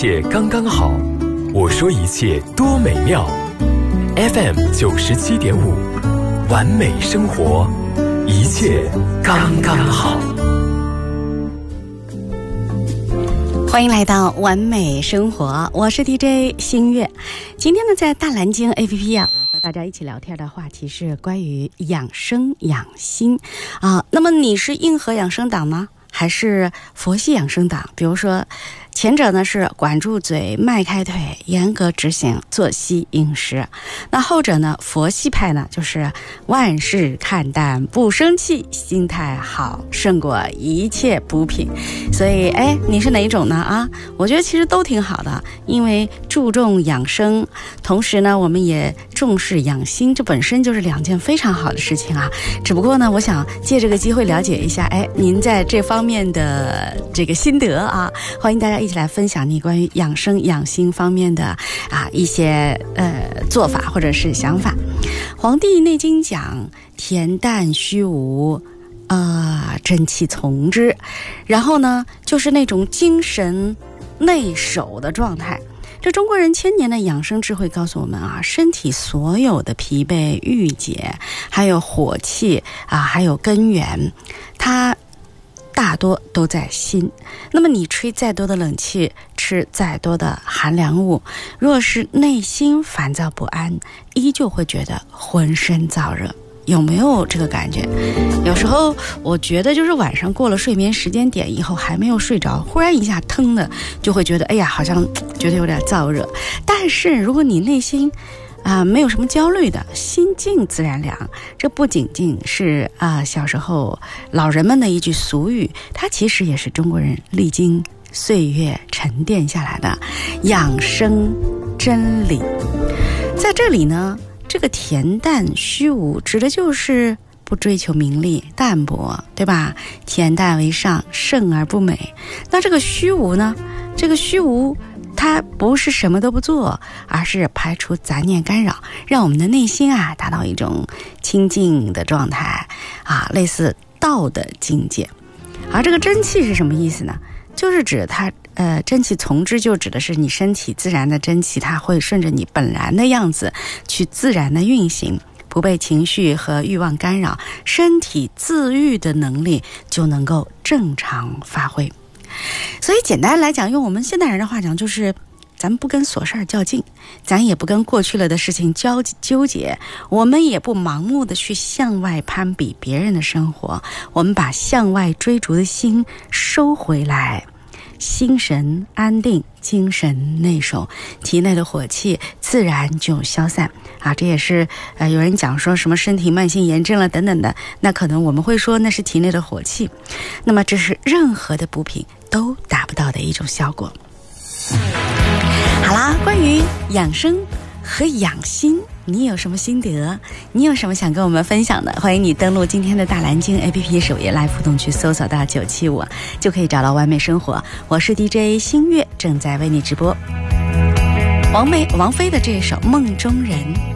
一切刚刚好，我说一切多美妙。FM 97.5，完美生活，一切刚刚好。 欢迎来到完美生活，我是 DJ 星月。今天呢，在大蓝鲸 APP 啊，我和大家一起聊天的话题是关于养生养心啊。那么你是硬核养生党呢，还是佛系养生党？比如说前者呢是管住嘴迈开腿，严格执行作息饮食，那后者呢佛系派呢就是万事看淡不生气，心态好胜过一切补品。所以你是哪一种呢啊？我觉得其实都挺好的，因为注重养生，同时呢我们也重视养心，这本身就是两件非常好的事情啊。只不过呢我想借这个机会了解一下您在这方面的这个心得啊，欢迎大家一起来分享你关于养生养心方面的一些做法或者是想法。黄帝内经讲恬淡虚无真气从之，然后呢就是那种精神内守的状态。这中国人千年的养生智慧告诉我们啊，身体所有的疲惫郁结，还有火气还有根源，它大多都在心。那么你吹再多的冷气，吃再多的寒凉物，若是内心烦躁不安，依旧会觉得浑身燥热。有没有这个感觉？有时候我觉得就是晚上过了睡眠时间点以后还没有睡着，忽然一下腾的就会觉得好像觉得有点燥热。但是如果你内心没有什么焦虑的，心静自然凉，这不仅仅是小时候老人们的一句俗语，它其实也是中国人历经岁月沉淀下来的养生真理。在这里呢，这个恬淡虚无指的就是不追求名利，淡泊，对吧？恬淡为上，胜而不美。那这个虚无呢，这个虚无它不是什么都不做，而是排除杂念干扰，让我们的内心达到一种清净的状态类似道的境界。而这个真气是什么意思呢？就是指它真气从之，就指的是你身体自然的真气，它会顺着你本然的样子去自然的运行，不被情绪和欲望干扰，身体自愈的能力就能够正常发挥。所以简单来讲，用我们现代人的话讲，就是咱们不跟琐事儿较劲，咱也不跟过去了的事情纠结，我们也不盲目的去向外攀比别人的生活，我们把向外追逐的心收回来，心神安定，精神内守，体内的火气自然就消散这也是有人讲说什么身体慢性炎症了等等的，那可能我们会说那是体内的火气，那么这是任何的补品都达不到的一种效果。好啦，关于养生和养心，你有什么心得？你有什么想跟我们分享的？欢迎你登录今天的大蓝鲸 APP 首页来互动区搜索到975，就可以找到完美生活。我是 DJ 星月，正在为你直播王菲的这一首《梦中人》。